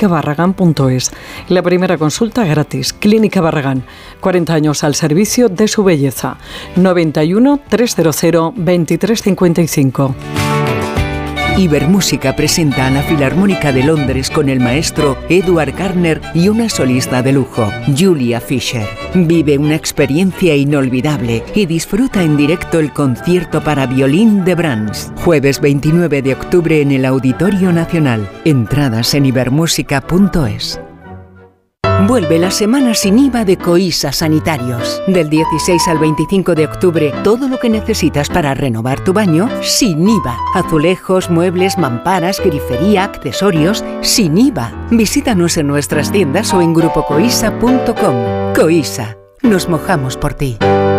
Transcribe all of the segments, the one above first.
clínicabarragán.es. La primera consulta gratis. Clínica Barragán, 40 años al servicio de su belleza. 91 300 2355. Ibermúsica presenta a la Filarmónica de Londres con el maestro Edward Garner y una solista de lujo, Julia Fisher. Vive una experiencia inolvidable y disfruta en directo el concierto para violín de Brahms. Jueves 29 de octubre en el Auditorio Nacional. Entradas en ibermúsica.es. Vuelve la semana sin IVA de Coisa Sanitarios. Del 16 al 25 de octubre, todo lo que necesitas para renovar tu baño sin IVA. Azulejos, muebles, mamparas, grifería, accesorios, sin IVA. Visítanos en nuestras tiendas o en grupocoisa.com. Coisa, nos mojamos por ti.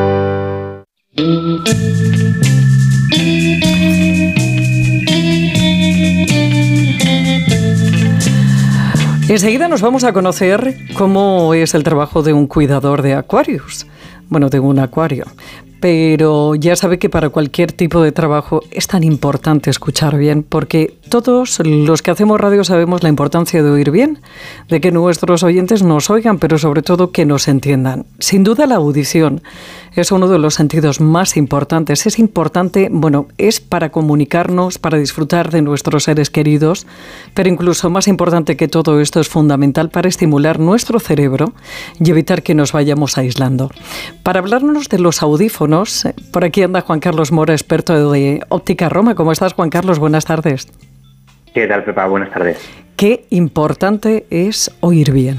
Enseguida nos vamos a conocer cómo es el trabajo de un cuidador de acuarios. Bueno, de un acuario. Pero ya sabe que para cualquier tipo de trabajo es tan importante escuchar bien, porque todos los que hacemos radio sabemos la importancia de oír bien, de que nuestros oyentes nos oigan, pero sobre todo que nos entiendan. Sin duda la audición es uno de los sentidos más importantes. Es importante, es para comunicarnos, para disfrutar de nuestros seres queridos, pero incluso más importante que todo esto es fundamental para estimular nuestro cerebro y evitar que nos vayamos aislando. Para hablarnos de los audífonos, por aquí anda Juan Carlos Mora, experto de Óptica Roma. ¿Cómo estás, Juan Carlos? Buenas tardes. ¿Qué tal, Pepa? Buenas tardes. Qué importante es oír bien.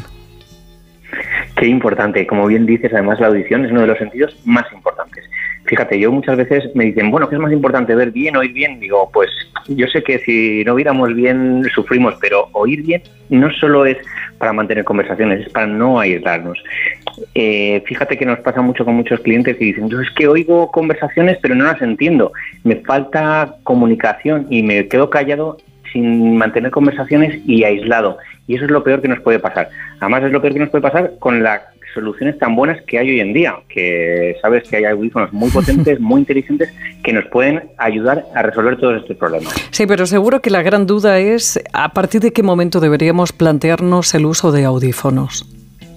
Qué importante. Como bien dices, además la audición es uno de los sentidos más importantes. Fíjate, yo muchas veces me dicen, ¿qué es más importante, ver bien o oír bien? Digo, pues yo sé que si no viéramos bien sufrimos, pero oír bien no solo es para mantener conversaciones, es para no aislarnos. Fíjate que nos pasa mucho con muchos clientes que dicen, yo es que oigo conversaciones pero no las entiendo, me falta comunicación y me quedo callado sin mantener conversaciones y aislado. Y eso es lo peor que nos puede pasar. Además es lo peor que nos puede pasar con las soluciones tan buenas que hay hoy en día, que sabes que hay audífonos muy potentes, muy inteligentes, que nos pueden ayudar a resolver todos estos problemas. Sí, pero seguro que la gran duda es a partir de qué momento deberíamos plantearnos el uso de audífonos.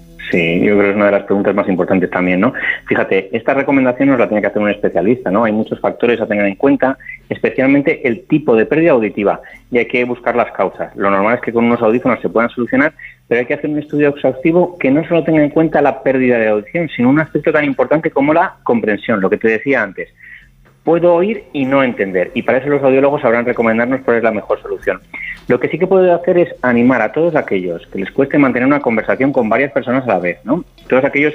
Sí, yo creo que es una de las preguntas más importantes también, ¿no? Fíjate, esta recomendación nos la tiene que hacer un especialista, ¿no? Hay muchos factores a tener en cuenta, especialmente el tipo de pérdida auditiva, y hay que buscar las causas. Lo normal es que con unos audífonos se puedan solucionar, pero hay que hacer un estudio exhaustivo que no solo tenga en cuenta la pérdida de audición, sino un aspecto tan importante como la comprensión, lo que te decía antes. Puedo oír y no entender, y para eso los audiólogos sabrán recomendarnos cuál es la mejor solución. Lo que sí que puedo hacer es animar a todos aquellos que les cueste mantener una conversación con varias personas a la vez, ¿no? Todos aquellos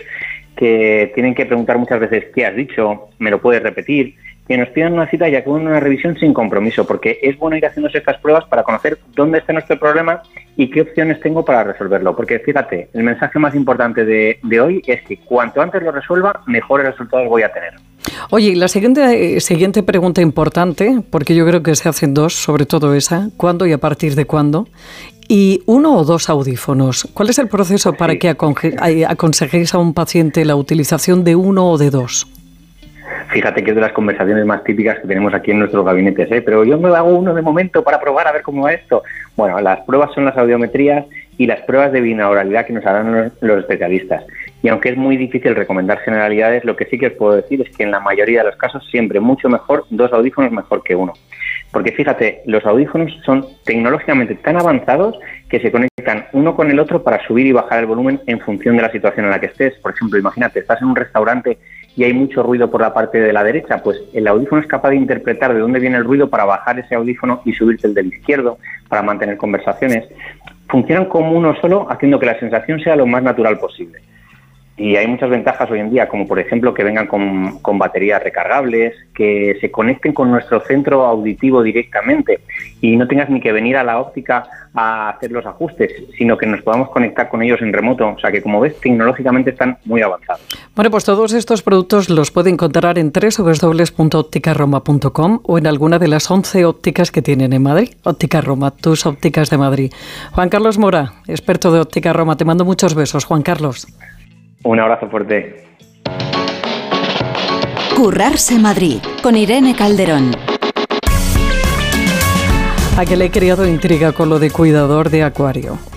que tienen que preguntar muchas veces ¿qué has dicho? ¿Me lo puedes repetir? Que nos pidan una cita y acudan a una revisión sin compromiso, porque es bueno ir haciéndose estas pruebas para conocer dónde está nuestro problema y qué opciones tengo para resolverlo. Porque fíjate, el mensaje más importante de hoy es que cuanto antes lo resuelva, mejores resultados voy a tener. Oye, y la siguiente pregunta importante, porque yo creo que se hacen dos, sobre todo esa, ¿cuándo y a partir de cuándo? Y 1 o 2 audífonos. ¿Cuál es el proceso para que aconsejéis a un paciente la utilización de 1 o de 2? Fíjate que es de las conversaciones más típicas que tenemos aquí en nuestros gabinetes, pero yo me hago uno de momento para probar a ver cómo va esto. Bueno, las pruebas son las audiometrías y las pruebas de binauralidad que nos harán los especialistas. Y aunque es muy difícil recomendar generalidades, lo que sí que os puedo decir es que en la mayoría de los casos siempre mucho mejor 2 audífonos mejor que 1. Porque fíjate, los audífonos son tecnológicamente tan avanzados que se conectan uno con el otro para subir y bajar el volumen en función de la situación en la que estés. Por ejemplo, imagínate, estás en un restaurante y hay mucho ruido por la parte de la derecha, pues el audífono es capaz de interpretar de dónde viene el ruido para bajar ese audífono y subirte el del izquierdo para mantener conversaciones. Funcionan como uno solo, haciendo que la sensación sea lo más natural posible. Y hay muchas ventajas hoy en día, como por ejemplo que vengan con baterías recargables, que se conecten con nuestro centro auditivo directamente y no tengas ni que venir a la óptica a hacer los ajustes, sino que nos podamos conectar con ellos en remoto. O sea que, como ves, tecnológicamente están muy avanzados. Bueno, pues todos estos productos los puede encontrar en www.opticaroma.com o en alguna de las 11 ópticas que tienen en Madrid. Óptica Roma, tus ópticas de Madrid. Juan Carlos Mora, experto de Óptica Roma. Te mando muchos besos, Juan Carlos. Un abrazo fuerte. Currarse Madrid, con Irene Calderón. A que le he creado intriga con lo de cuidador de acuario.